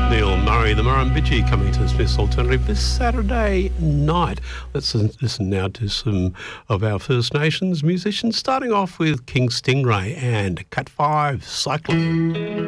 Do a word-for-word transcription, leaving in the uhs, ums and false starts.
Neil Murray, the Murrumbidgee, coming to Smith's Alternative this Saturday night. Let's listen now to some of our First Nations musicians, starting off with King Stingray and Cat five Cyclone.